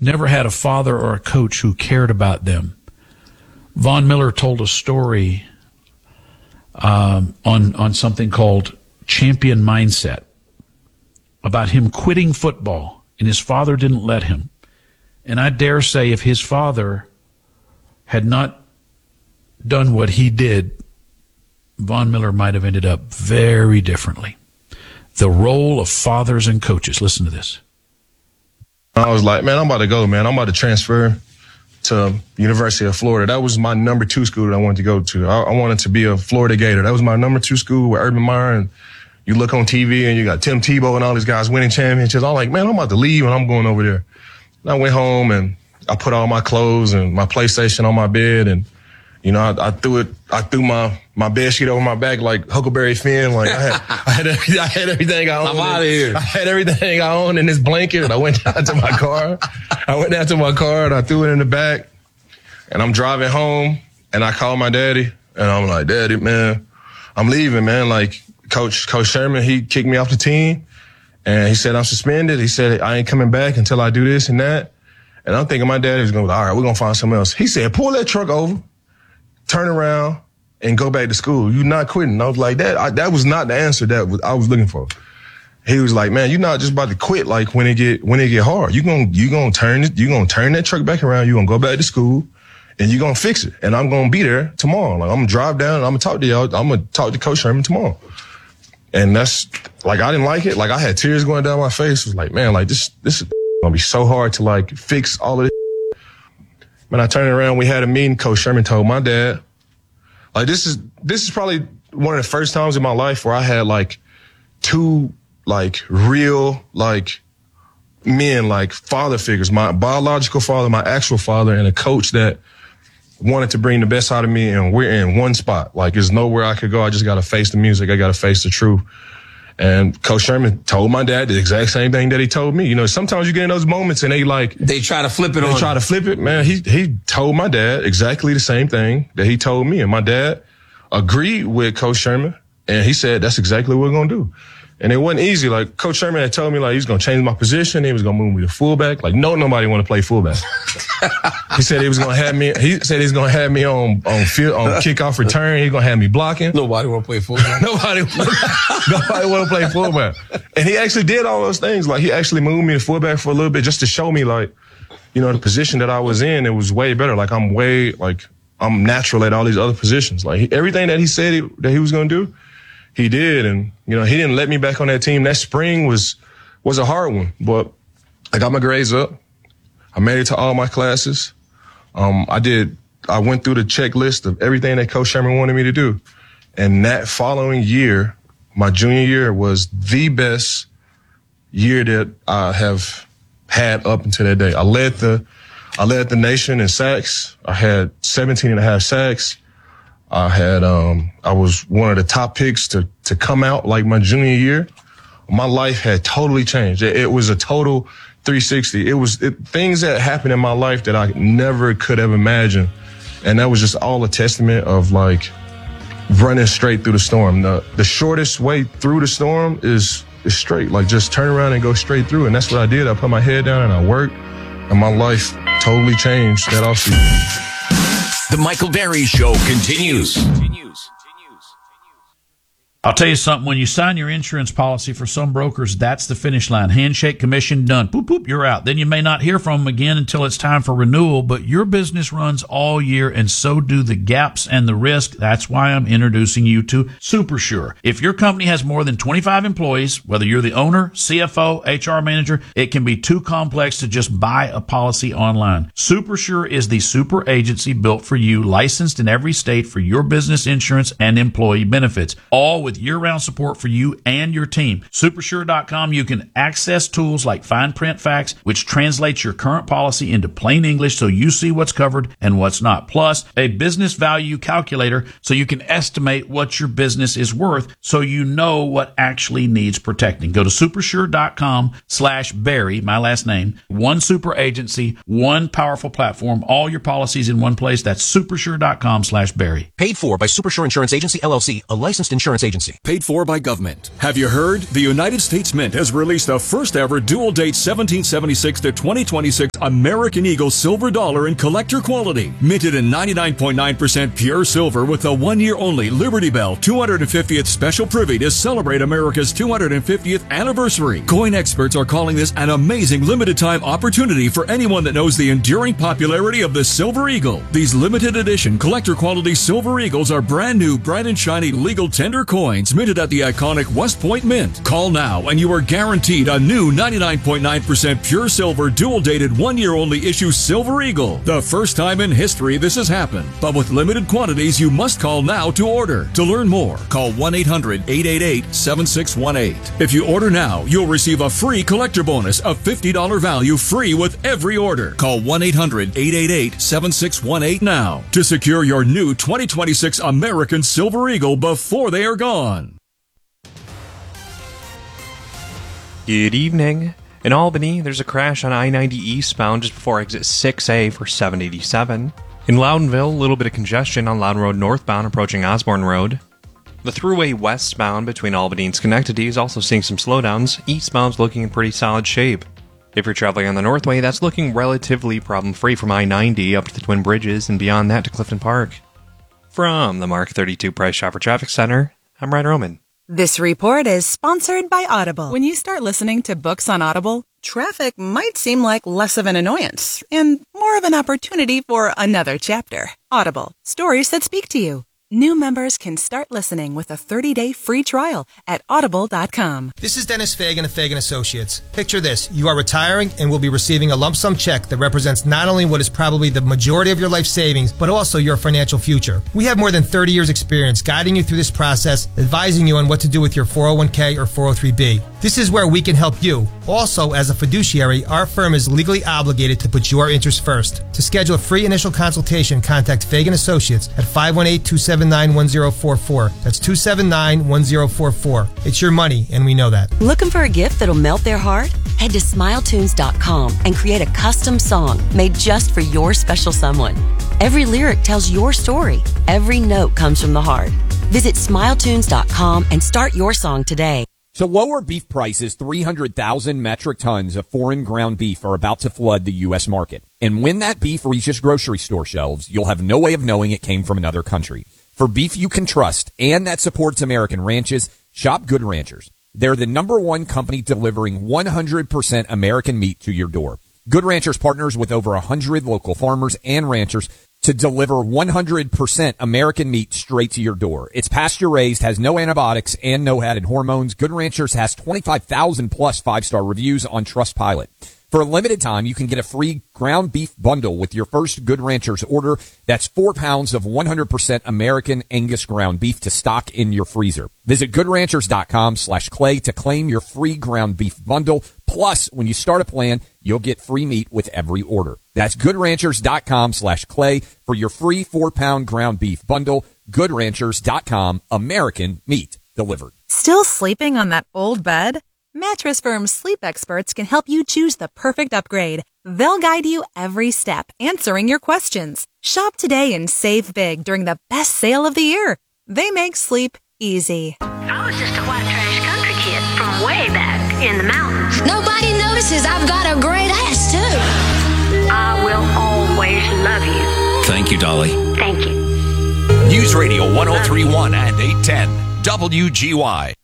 never had a father or a coach who cared about them. Von Miller told a story on something called Champion Mindset about him quitting football, and his father didn't let him. And I dare say if his father had not done what he did, Von Miller might have ended up very differently. The role of fathers and coaches. Listen to this. I was like, man, I'm about to go, man. I'm about to transfer to University of Florida. That was my number 2 school that I wanted to go to. I wanted to be a Florida Gator. That was my number 2 school with Urban Meyer. And you look on TV and you got Tim Tebow and all these guys winning championships. I'm like, man, I'm about to leave and I'm going over there. And I went home and I put all my clothes and my PlayStation on my bed, and I threw my bed sheet over my back like Huckleberry Finn. Like I had everything I owned. I'm out of here. I had everything I owned in this blanket, and I went down to my car. And I threw it in the back, and I'm driving home, and I called my daddy, and I'm like, Daddy, man, I'm leaving, man. Like Coach Sherman, he kicked me off the team, and he said I'm suspended. He said I ain't coming back until I do this and that. And I'm thinking my daddy was going to be like, all right, we're going to find something else. He said, pull that truck over, turn around, and go back to school. You're not quitting. I was like, that was not the answer that I was looking for. He was like, man, you're not just about to quit when it get hard. You're gonna turn that truck back around, you're gonna go back to school, and you're gonna fix it. And I'm gonna be there tomorrow. Like I'm gonna drive down and I'm gonna talk to y'all. I'm gonna talk to Coach Sherman tomorrow. And that's like, I didn't like it. Like I had tears going down my face. It was like, man, like this is gonna be so hard to like fix all of this. When I turned around, we had a meeting. Coach Sherman told my dad, like, this is probably one of the first times in my life where I had like 2 like real like men, like father figures, my biological father, my actual father, and a coach that wanted to bring the best out of me. And we're in one spot. Like there's nowhere I could go. I just got to face the music. I got to face the truth. And Coach Sherman told my dad the exact same thing that he told me. Sometimes you get in those moments and they try to flip it They try to flip it, man. He told my dad exactly the same thing that he told me. And my dad agreed with Coach Sherman. And he said, that's exactly what we're going to do. And it wasn't easy. Like Coach Sherman had told me, like, he was going to change my position. He was going to move me to fullback. Like, nobody want to play fullback. He said he was going to have me. He said he's going to have me on kickoff return. He's going to have me blocking. Nobody want to play fullback. Nobody want to play fullback. And he actually did all those things. Like he actually moved me to fullback for a little bit just to show me, like, the position that I was in. It was way better. Like I'm natural at all these other positions. Like everything that he said that he was going to do, he did. And, he didn't let me back on that team. That spring was a hard one, but I got my grades up. I made it to all my classes. I went through the checklist of everything that Coach Sherman wanted me to do. And that following year, my junior year, was the best year that I have had up until that day. I led the nation in sacks. I had 17.5 sacks. I was one of the top picks to come out like my junior year. My life had totally changed. It was a total 360. It was things that happened in my life that I never could have imagined. And that was just all a testament of like running straight through the storm. The shortest way through the storm is straight. Like just turn around and go straight through. And that's what I did. I put my head down and I worked, and my life totally changed that offseason. The Michael Berry Show continues. I'll tell you something. When you sign your insurance policy, for some brokers, that's the finish line. Handshake, commission, done. Boop, boop, you're out. Then you may not hear from them again until it's time for renewal, but your business runs all year, and so do the gaps and the risk. That's why I'm introducing you to SuperSure. If your company has more than 25 employees, whether you're the owner, CFO, HR manager, it can be too complex to just buy a policy online. SuperSure is the super agency built for you, licensed in every state for your business insurance and employee benefits, all with year-round support for you and your team. Supersure.com, you can access tools like Fine Print Facts, which translates your current policy into plain English so you see what's covered and what's not. Plus, a business value calculator so you can estimate what your business is worth so you know what actually needs protecting. Go to supersure.com/Barry, my last name. One super agency, one powerful platform, all your policies in one place. That's supersure.com/Barry. Paid for by Supersure Insurance Agency, LLC, a licensed insurance agency. agency. Paid for by government. Have you heard? The United States Mint has released the first ever dual date 1776 to 2026 American Eagle silver dollar in collector quality. Minted in 99.9% pure silver with a 1 year only Liberty Bell 250th special privy to celebrate America's 250th anniversary. Coin experts are calling this an amazing limited time opportunity for anyone that knows the enduring popularity of the Silver Eagle. These limited edition collector quality Silver Eagles are brand new, bright and shiny legal tender coins minted at the iconic West Point Mint. Call now and you are guaranteed a new 99.9% pure silver dual dated 1 year only issue Silver Eagle. The first time in history this has happened, but with limited quantities you must call now to order. To learn more, call 1-800-888-7618. If you order now, you'll receive a free collector bonus of $50 value free with every order. Call 1-800-888-7618 now to secure your new 2026 American Silver Eagle before they are gone. Good evening. In Albany, there's a crash on I-90 eastbound just before exit 6A for 787. In Loudonville, a little bit of congestion on Loudon Road northbound approaching Osborne Road. The thruway westbound between Albany and Schenectady is also seeing some slowdowns. Eastbound's looking in pretty solid shape. If you're traveling on the Northway, that's looking relatively problem-free from I-90 up to the Twin Bridges and beyond that to Clifton Park. From the Mark 32 Price Chopper Traffic Center, I'm Ryan Roman. This report is sponsored by Audible. When you start listening to books on Audible, traffic might seem like less of an annoyance and more of an opportunity for another chapter. Audible, stories that speak to you. New members can start listening with a 30-day free trial at audible.com. This is Dennis Fagan of Fagan Associates. Picture this. You are retiring and will be receiving a lump sum check that represents not only what is probably the majority of your life savings, but also your financial future. We have more than 30 years experience guiding you through this process, advising you on what to do with your 401k or 403b. This is where we can help you. Also, as a fiduciary, our firm is legally obligated to put your interests first. To schedule a free initial consultation, contact Fagan Associates at 518-279-1044. That's 279-1044. It's your money, and we know that. Looking for a gift that'll melt their heart? Head to SmileTunes.com and create a custom song made just for your special someone. Every lyric tells your story. Every note comes from the heart. Visit SmileTunes.com and start your song today. To lower beef prices, 300,000 metric tons of foreign ground beef are about to flood the U.S. market. And when that beef reaches grocery store shelves, you'll have no way of knowing it came from another country. For beef you can trust and that supports American ranches, shop Good Ranchers. They're the #1 company delivering 100% American meat to your door. Good Ranchers partners with over 100 local farmers and ranchers to deliver 100% American meat straight to your door. It's pasture-raised, has no antibiotics, and no added hormones. Good Ranchers has 25,000 plus 5-star reviews on Trustpilot. For a limited time, you can get a free ground beef bundle with your first Good Ranchers order. That's 4 pounds of 100% American Angus ground beef to stock in your freezer. Visit goodranchers.com/clay to claim your free ground beef bundle. Plus, when you start a plan, you'll get free meat with every order. That's goodranchers.com/clay for your free 4-pound ground beef bundle. Goodranchers.com, American meat delivered. Still sleeping on that old bed? Mattress Firm's sleep experts can help you choose the perfect upgrade. They'll guide you every step, answering your questions. Shop today and save big during the best sale of the year. They make sleep easy. I was just a white trash country kid from way back in the mountains. Nobody notices I've got a great ass, too. I will always love you. Thank you, Dolly. Thank you. News Radio 1031 and 810 WGY.